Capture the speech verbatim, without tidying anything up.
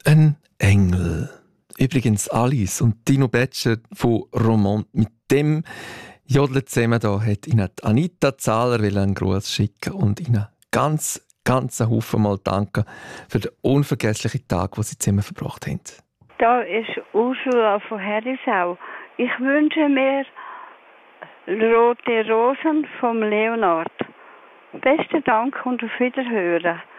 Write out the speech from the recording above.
Ein Engel. Übrigens Alice und Dino Betscher von Romont. Mit dem Jodeln zusammen da hat Ihnen Anita Zahler einen Gruß schicken und Ihnen ganz, ganz einen Haufen mal danken für den unvergesslichen Tag, den Sie zusammen verbracht haben. Da ist Ursula von Herisau. Ich wünsche mir Rote Rosen vom Leonard. Besten Dank und auf Wiederhören.